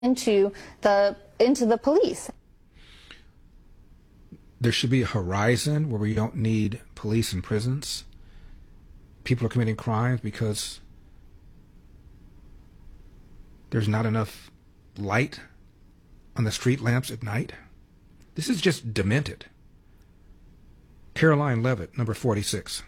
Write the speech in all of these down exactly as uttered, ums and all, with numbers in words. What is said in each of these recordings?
into the into the police. There should be a horizon where we don't need police and prisons. People are committing crimes because there's not enough light on the street lamps at night. This is just demented. Caroline Levitt, number forty-six.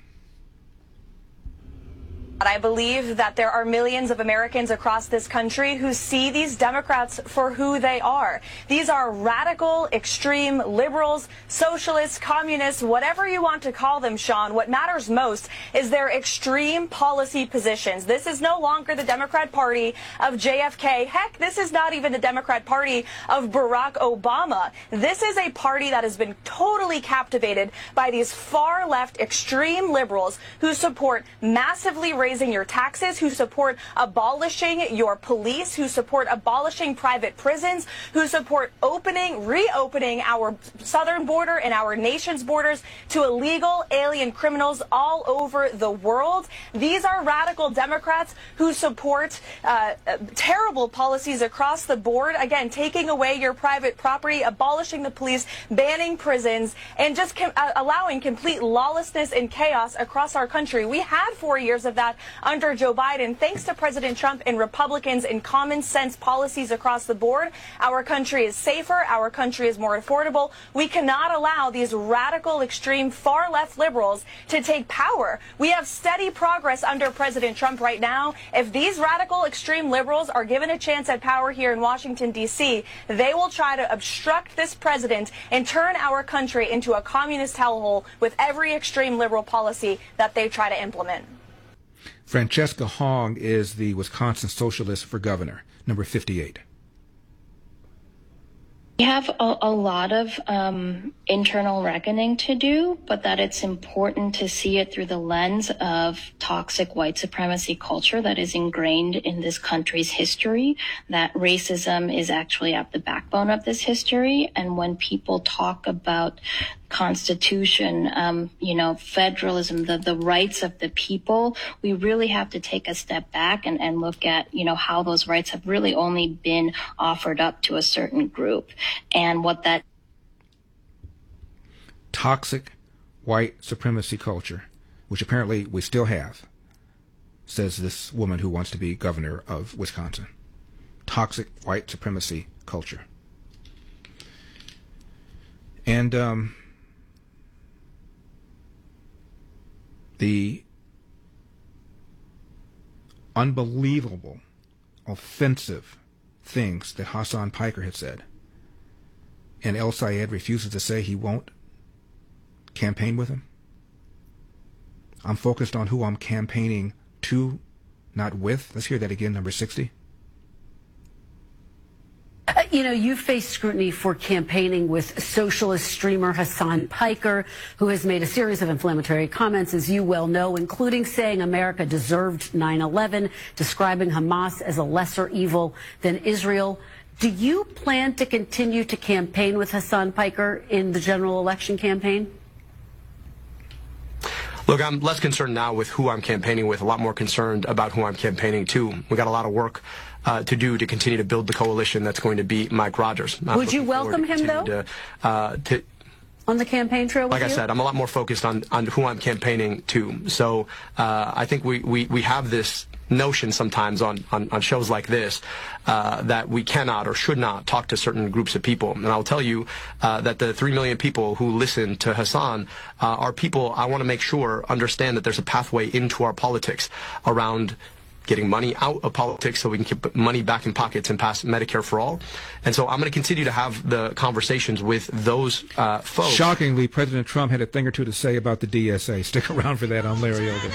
I believe that there are millions of Americans across this country who see these Democrats for who they are. These are radical, extreme liberals, socialists, communists, whatever you want to call them, Sean. What matters most is their extreme policy positions. This is no longer the Democrat Party of J F K. Heck, this is not even the Democrat Party of Barack Obama. This is a party that has been totally captivated by these far-left extreme liberals who support massively raising your taxes, who support abolishing your police, who support abolishing private prisons, who support opening, reopening our southern border and our nation's borders to illegal alien criminals all over the world. These are radical Democrats who support uh, terrible policies across the board. Again, taking away your private property, abolishing the police, banning prisons, and just com uh, allowing complete lawlessness and chaos across our country. We had four years of that under Joe Biden. Thanks to President Trump and Republicans and common sense policies across the board, our country is safer, our country is more affordable. We cannot allow these radical, extreme, far-left liberals to take power. We have steady progress under President Trump right now. If these radical, extreme liberals are given a chance at power here in Washington, D C, they will try to obstruct this president and turn our country into a communist hellhole with every extreme liberal policy that they try to implement. Francesca Hong is the Wisconsin Socialist for governor, number fifty-eight. We have a, a lot of um, internal reckoning to do, but that it's important to see it through the lens of toxic white supremacy culture that is ingrained in this country's history, that racism is actually at the backbone of this history. And when people talk about Constitution, um, you know, federalism, the, the rights of the people, we really have to take a step back and, and look at, you know, how those rights have really only been offered up to a certain group and what that toxic white supremacy culture, which apparently we still have, says this woman who wants to be governor of Wisconsin. Toxic white supremacy culture. And, um, the unbelievable, offensive things that Hassan Piker had said, and El Sayed refuses to say he won't campaign with him. I'm focused on who I'm campaigning to, not with. Let's hear that again, number sixty. Uh, you know, you faced scrutiny for campaigning with socialist streamer Hassan Piker, who has made a series of inflammatory comments, as you well know, including saying America deserved nine eleven, describing Hamas as a lesser evil than Israel. Do you plan to continue to campaign with Hassan Piker in the general election campaign? Look, I'm less concerned now with who I'm campaigning with, a lot more concerned about who I'm campaigning to. We got a lot of work Uh, to do to continue to build the coalition that's going to be Mike Rogers. I'm Would you welcome him, though, to, uh, to, on the campaign trail with Like I you? said, I'm a lot more focused on, on who I'm campaigning to. So uh, I think we, we, we have this notion sometimes on, on, on shows like this uh, that we cannot or should not talk to certain groups of people. And I'll tell you uh, that the three million people who listen to Hassan uh, are people I want to make sure understand that there's a pathway into our politics around getting money out of politics so we can keep money back in pockets and pass Medicare for all. And so I'm going to continue to have the conversations with those uh, folks. Shockingly, President Trump had a thing or two to say about the D S A. Stick around for that. I'm Larry Elder.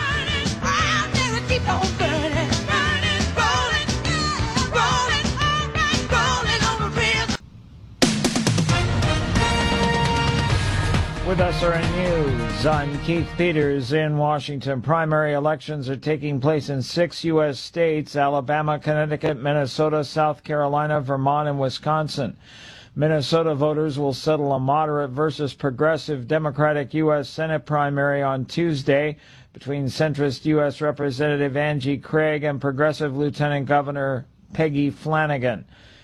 With S R N News, I'm Keith Peters in Washington. Primary elections are taking place in six U S states: Alabama, Connecticut, Minnesota, South Carolina, Vermont, and Wisconsin. Minnesota voters will settle a moderate versus progressive Democratic U S Senate primary on Tuesday between centrist U S Representative Angie Craig and progressive Lieutenant Governor Peggy Flanagan.